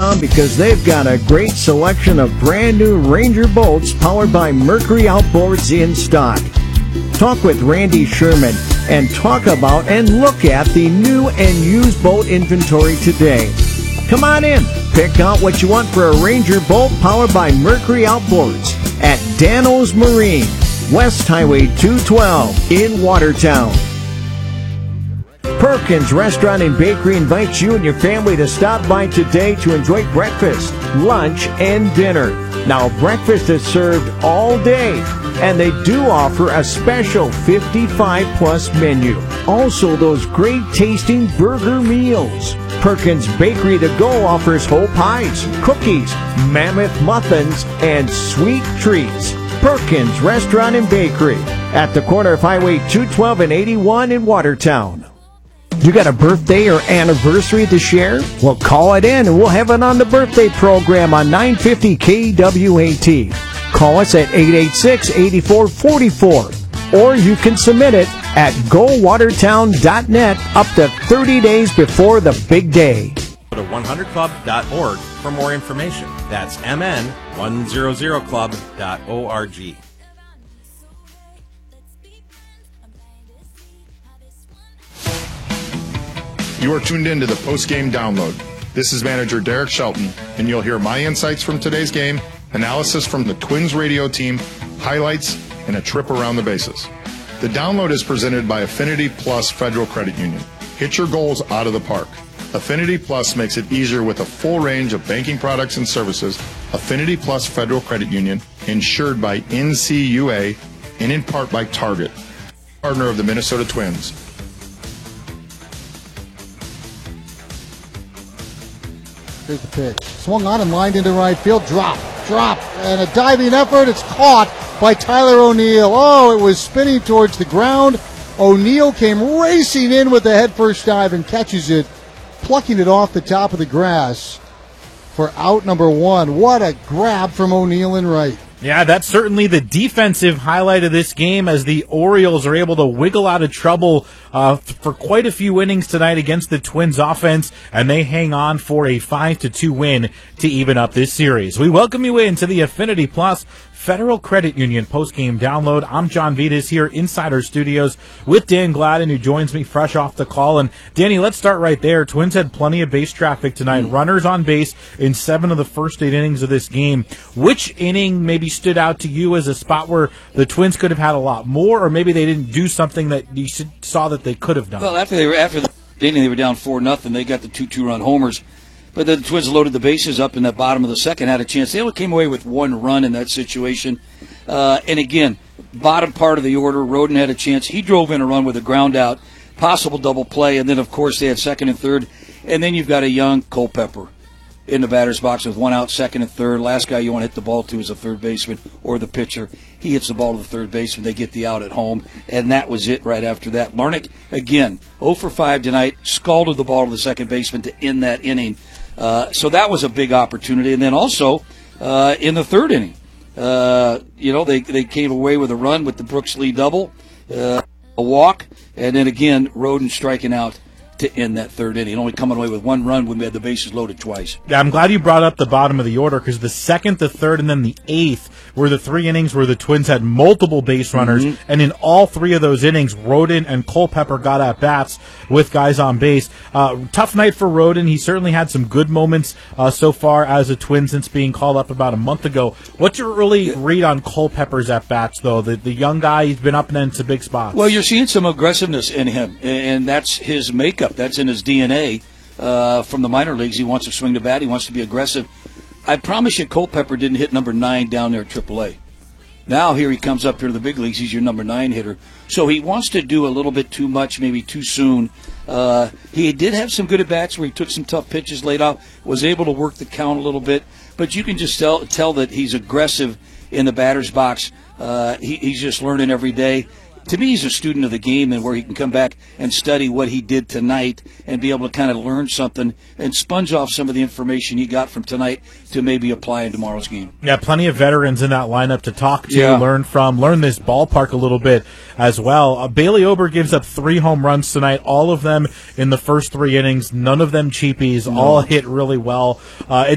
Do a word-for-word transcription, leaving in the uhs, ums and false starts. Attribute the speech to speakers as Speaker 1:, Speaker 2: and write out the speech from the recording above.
Speaker 1: com because they've got a great selection of brand new Ranger boats powered by Mercury Outboards in stock. Talk with Randy Sherman and talk about and look at the new and used boat inventory today. Come on in. Pick out what you want for a Ranger boat powered by Mercury Outboards at Dano's Marine, West Highway two twelve in Watertown. Perkins Restaurant and Bakery invites you and your family to stop by today to enjoy breakfast, lunch, and dinner. Now, breakfast is served all day, and they do offer a special fifty-five plus menu. Also, those great tasting burger meals. Perkins Bakery to Go offers whole pies, cookies, mammoth muffins, and sweet treats. Perkins Restaurant and Bakery at the corner of Highway two twelve and eighty-one in Watertown. You got a birthday or anniversary to share? Well, call it in and we'll have it on the birthday program on nine fifty K W A T. Call us at eight eight six, eight four four four, or you can submit it at go watertown dot net up to thirty days before the big day.
Speaker 2: Go to one hundred club dot org for more information. That's M N one hundred club dot org.
Speaker 3: You are tuned in to the post-game download. This is manager Derek Shelton, and you'll hear my insights from today's game, analysis from the Twins radio team, highlights, and a trip around the bases. The download is presented by Affinity Plus Federal Credit Union. Hit your goals out of the park. Affinity Plus makes it easier with a full range of banking products and services. Affinity Plus Federal Credit Union, insured by N C U A and in part by Target, partner of the Minnesota Twins.
Speaker 4: Here's the pitch. Swung on and lined into right field. Drop, drop, and a diving effort. It's caught by Tyler O'Neill. Oh, it was spinning towards the ground. O'Neill came racing in with a head-first dive and catches it, plucking it off the top of the grass for out number one. What a grab from O'Neill in right.
Speaker 5: Yeah, that's certainly the defensive highlight of this game as the Orioles are able to wiggle out of trouble uh, for quite a few innings tonight against the Twins offense, and they hang on for a five to two win to even up this series. We welcome you into the Affinity Plus Federal Credit Union post-game download. I'm John Vitas here inside our studios with Dan Gladden, who joins me fresh off the call. And Danny, let's start right there. Twins had plenty of base traffic tonight. Mm. Runners on base in seven of the first eight innings of this game. Which inning maybe stood out to you as a spot where the Twins could have had a lot more, or maybe they didn't do something that you saw that they could have done?
Speaker 6: Well, after they were after the inning, they were down four nothing. They got the two two-run homers. But then the Twins loaded the bases up in the bottom of the second, had a chance. They only came away with one run in that situation. Uh, and again, bottom part of the order, Roden had a chance. He drove in a run with a ground out, possible double play, and then, of course, they had second and third. And then you've got a young Culpepper in the batter's box with one out, second and third. Last guy you want to hit the ball to is a third baseman or the pitcher. He hits the ball to the third baseman. They get the out at home, and that was it right after that. Larnach, again, oh for five tonight, scalded the ball to the second baseman to end that inning. Uh, so that was a big opportunity. And then also uh, in the third inning, uh, you know, they, they came away with a run with the Brooks Lee double, uh, a walk, and then again, Roden striking out to end that third inning, only coming away with one run when we had the bases loaded twice.
Speaker 5: Yeah, I'm glad you brought up the bottom of the order because the second, the third, and then the eighth were the three innings where the Twins had multiple base runners, mm-hmm. and in all three of those innings, Roden and Culpepper got at bats with guys on base. Uh, tough night for Roden. He certainly had some good moments uh, so far as a Twin since being called up about a month ago. What's your early read on Culpepper's at bats, though? The, the young guy, he's been up and into big spots.
Speaker 6: Well, you're seeing some aggressiveness in him, and that's his makeup. That's in his D N A uh, from the minor leagues. He wants to swing the bat. He wants to be aggressive. I promise you Culpepper didn't hit number nine down there at triple A. Now here he comes up here to the big leagues. He's your number nine hitter. So he wants to do a little bit too much, maybe too soon. Uh, he did have some good at-bats where he took some tough pitches laid out, was able to work the count a little bit. But you can just tell, tell that he's aggressive in the batter's box. Uh, he, he's just learning every day. To me, he's a student of the game, and where he can come back and study what he did tonight and be able to kind of learn something and sponge off some of the information he got from tonight to maybe apply in tomorrow's game.
Speaker 5: Yeah, plenty of veterans in that lineup to talk to,
Speaker 6: yeah.
Speaker 5: learn from, learn this ballpark a little bit as well. Uh, Bailey Ober gives up three home runs tonight, all of them in the first three innings, none of them cheapies, no. all hit really well. Uh,